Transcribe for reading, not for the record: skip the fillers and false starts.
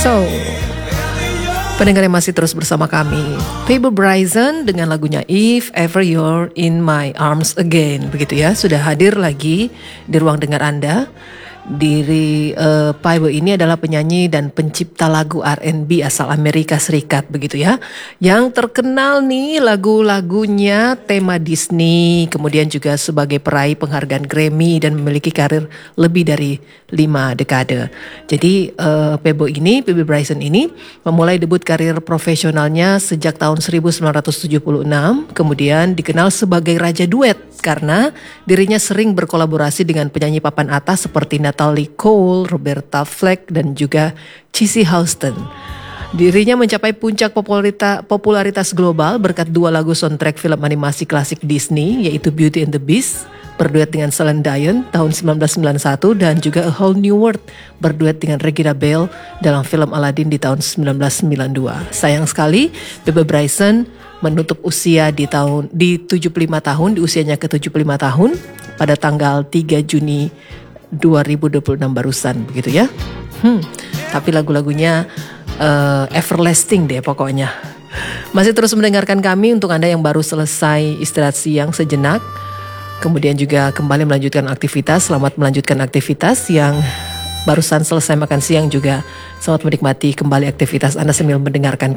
So, pendengar yang masih terus bersama kami, Phoebe Bryson dengan lagunya If Ever You're In My Arms Again, begitu ya, sudah hadir lagi di ruang dengar Anda. Phoebe ini adalah penyanyi dan pencipta lagu R&B asal Amerika Serikat, begitu ya. Yang terkenal nih lagu-lagunya tema Disney, kemudian juga sebagai peraih penghargaan Grammy dan memiliki karir lebih dari 5 dekade. Jadi Phoebe Bryson ini memulai debut karir profesionalnya sejak tahun 1976, kemudian dikenal sebagai raja duet karena dirinya sering berkolaborasi dengan penyanyi papan atas seperti Natalie Cole, Roberta Flack, dan juga Cissy Houston. Dirinya mencapai puncak popularitas global berkat 2 lagu soundtrack film animasi klasik Disney, yaitu Beauty and the Beast berduet dengan Celine Dion tahun 1991 dan juga A Whole New World berduet dengan Regina Belle dalam film Aladdin di tahun 1992. Sayang sekali, Phoebe Bryson menutup usia di 75 tahun, di usianya ke-75 tahun pada tanggal 3 Juni 2026 barusan, begitu ya. Tapi lagu-lagunya everlasting deh pokoknya. Masih terus mendengarkan kami untuk Anda yang baru selesai istirahat siang sejenak, kemudian juga kembali melanjutkan aktivitas. Selamat melanjutkan aktivitas. Yang barusan selesai makan siang juga selamat menikmati kembali aktivitas Anda sambil mendengarkan